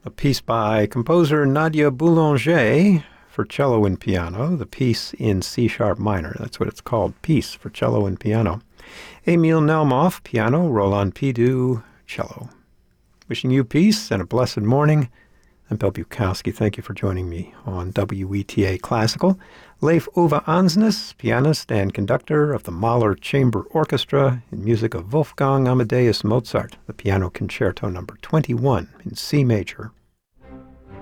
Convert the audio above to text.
a piece by composer Nadia Boulanger for cello and piano, the piece in C-sharp minor. That's what it's called, Piece for Cello and Piano. Emil Nelmoff, piano, Roland Pidu, cello. Wishing you peace and a blessed morning. I'm Bill Bukowski. Thank you for joining me on WETA Classical. Leif Ove Ansnes, pianist and conductor of the Mahler Chamber Orchestra in music of Wolfgang Amadeus Mozart, the Piano Concerto No. 21 in C major.